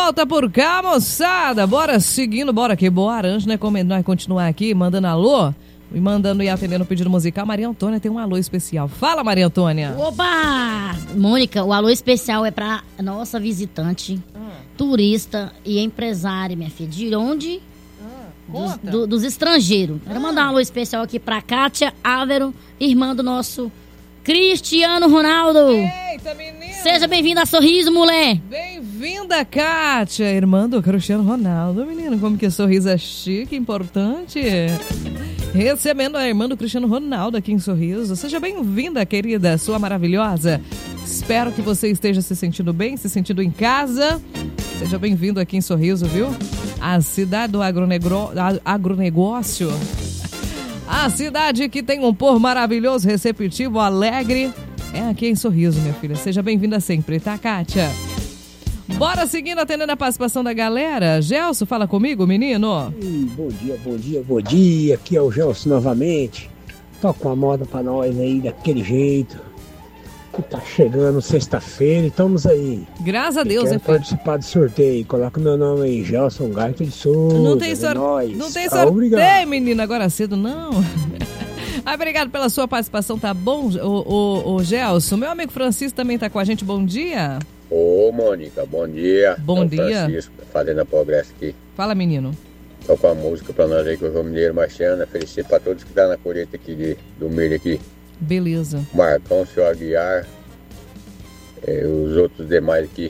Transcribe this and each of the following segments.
volta por cá, moçada. Bora seguindo, bora aqui. Boa Aranjo, né? Como nós continuar aqui, mandando alô. E mandando e atendendo o pedido musical. Maria Antônia tem um alô especial. Fala, Maria Antônia. Oba! Mônica, o alô especial é pra nossa visitante, turista e empresária, minha filha. De onde? Dos estrangeiros. Quero mandar um alô especial aqui pra Kátia Ávero, irmã do nosso Cristiano Ronaldo. Eita, menina. Seja bem-vinda a Sorriso, mulher. Bem-vinda, Kátia, irmã do Cristiano Ronaldo. Menino, como que Sorriso é chique, importante. Recebendo a irmã do Cristiano Ronaldo aqui em Sorriso. Seja bem-vinda, querida, sua maravilhosa. Espero que você esteja se sentindo bem, se sentindo em casa. Seja bem-vindo aqui em Sorriso, viu? A cidade do agronegócio. A cidade que tem um povo maravilhoso, receptivo, alegre. É aqui em Sorriso, minha filha. Seja bem-vinda sempre, tá, Kátia? Bora seguindo, atendendo a participação da galera. Gelson, fala comigo, menino. Bom dia. Aqui é o Gelson novamente. Toca uma moda pra nós aí, daquele jeito. Que tá chegando sexta-feira e estamos aí. Graças a Deus, quero participar do sorteio. Coloca meu nome aí, Gelson Gaito de Souza. Não tem sorteio, obrigado. menino, agora cedo, não. Obrigado pela sua participação, tá bom, o Gelson? Meu amigo Francisco também tá com a gente, bom dia. Ô, Mônica, bom dia. Bom dia. Francisco, fazendo a progresso aqui. Fala, menino. Toca uma música pra nós aí, que eu sou mineiro Marciano. Felicito pra todos que tá na colheita aqui do milho aqui. Beleza. Marcão, seu Aguiar, os outros demais aqui.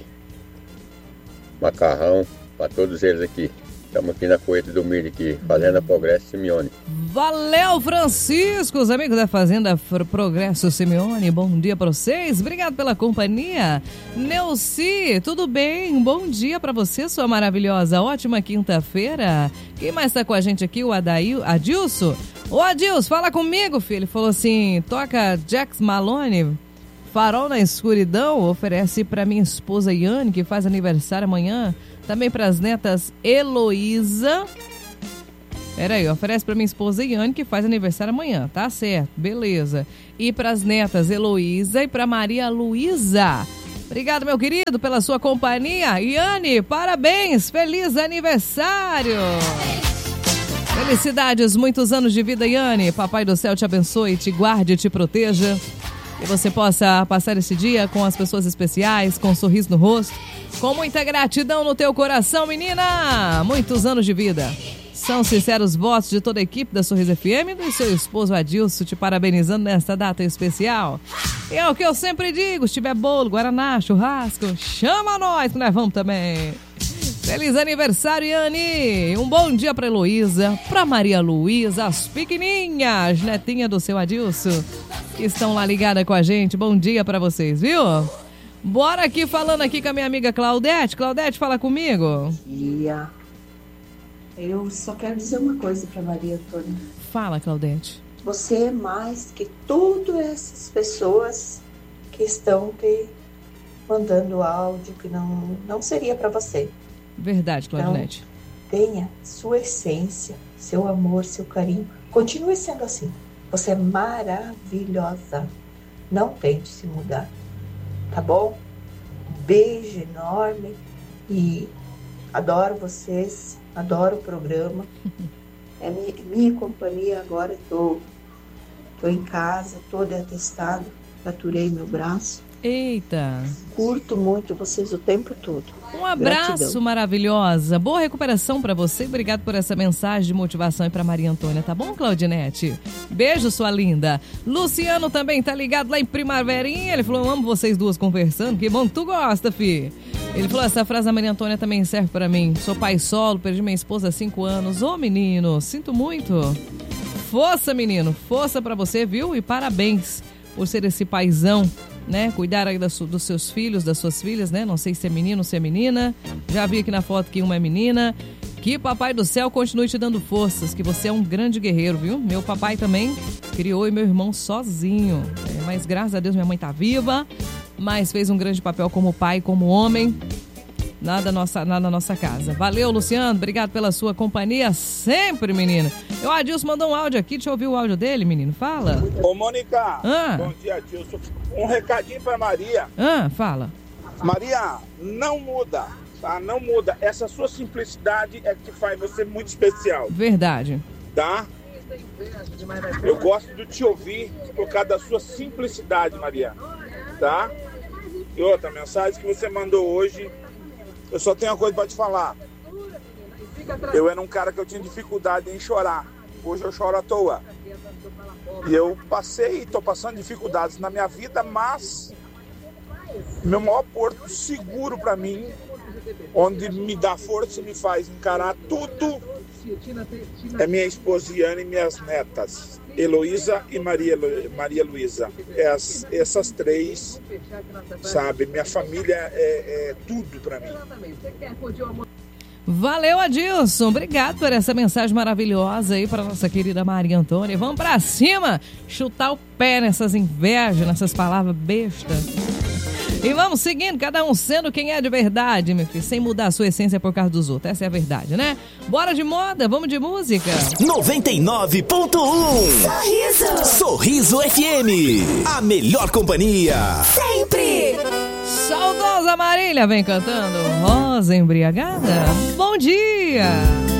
Macarrão, pra todos eles aqui. Estamos aqui na colheita do milho aqui, Fazenda Progresso Simeone. Valeu, Francisco, os amigos da Fazenda Progresso Simeone, bom dia para vocês, obrigado pela companhia. Neuci, tudo bem? Bom dia para você, sua maravilhosa, ótima quinta-feira. Quem mais tá com a gente aqui? O Adilson? Ô Adilson, fala comigo, filho. Ele falou assim, toca Jax Malone, Farol na Escuridão, oferece para minha esposa Yane, que faz aniversário amanhã. Também para as netas Heloísa. Peraí, oferece para minha esposa Yane, que faz aniversário amanhã. Tá certo, beleza. E para as netas Heloísa e para Maria Luísa. Obrigado, meu querido, pela sua companhia. Yane, parabéns, feliz aniversário. Felicidades, muitos anos de vida, Yane. Papai do céu te abençoe, te guarde e te proteja. Que você possa passar esse dia com as pessoas especiais, com um sorriso no rosto, com muita gratidão no teu coração, menina! Muitos anos de vida. São sinceros votos de toda a equipe da Sorriso FM e do seu esposo Adilson, te parabenizando nesta data especial. E é o que eu sempre digo, se tiver bolo, guaraná, churrasco, chama nós que nós vamos também. Feliz aniversário, Yane! Um bom dia pra Heloísa, pra Maria Luísa, as pequenininhas, netinha do seu Adilson, que estão lá ligadas com a gente. Bom dia pra vocês, viu? Bora aqui falando aqui com a minha amiga Claudete. Claudete, fala comigo. Bom dia. Eu só quero dizer uma coisa pra Maria Antônia. Fala, Claudete. Você é mais que todas essas pessoas que estão te mandando áudio que não seria pra você. Verdade, Claudete. Então, tenha sua essência, seu amor, seu carinho. Continue sendo assim. Você é maravilhosa. Não tente se mudar. Tá bom? Beijo enorme. E adoro vocês. Adoro o programa. É minha companhia agora. Estou em casa, todo atestado. Fraturei meu braço. Eita. Curto muito vocês o tempo todo. Um abraço, gratidão. Maravilhosa. Boa recuperação pra você. Obrigado por essa mensagem de motivação e pra Maria Antônia. Tá bom, Claudinete? Beijo, sua linda. Luciano também tá ligado lá em Primaverinha. Ele falou, eu amo vocês duas conversando. Que bom que tu gosta, fi. Ele falou, essa frase da Maria Antônia também serve pra mim. Sou pai solo, perdi minha esposa há 5 anos. Ô, menino, sinto muito. Força, menino. Força pra você, viu? E parabéns por ser esse paizão, né? Cuidar aí dos seus filhos, das suas filhas, né? Não sei se é menino ou se é menina. Já vi aqui na foto que uma é menina. Que papai do céu continue te dando forças, que você é um grande guerreiro, viu? Meu papai também criou eu e meu irmão sozinho. Mas graças a Deus minha mãe tá viva, mas fez um grande papel como pai, como homem. Nada na nossa casa. Valeu, Luciano. Obrigado pela sua companhia sempre, menino. O Adilson mandou um áudio aqui. Deixa eu ouvir o áudio dele, menino. Fala. Ô, Mônica. Bom dia, Adilson. Um recadinho pra Maria. Fala. Maria, não muda. tá? Não muda. Essa sua simplicidade é que faz você muito especial. Verdade. Tá? Eu gosto de te ouvir por causa da sua simplicidade, Maria. Tá? E outra mensagem que você mandou hoje, eu só tenho uma coisa para te falar. Eu era um cara que eu tinha dificuldade em chorar. Hoje eu choro à toa. E eu estou passando dificuldades na minha vida, mas meu maior porto seguro para mim, onde me dá força e me faz encarar tudo, é minha esposa Iane e minhas netas, Heloísa e Maria Luísa. Essas três, sabe, minha família é tudo para mim. Valeu, Adilson. Obrigado por essa mensagem maravilhosa aí para nossa querida Maria Antônia. Vamos para cima, chutar o pé nessas invejas, nessas palavras bestas. E vamos seguindo, cada um sendo quem é de verdade, meu filho, sem mudar a sua essência por causa dos outros. Essa é a verdade, né? Bora de moda, vamos de música. 99.1 Sorriso FM, a melhor companhia sempre. Saudosa Marília vem cantando Rosa Embriagada. Bom dia!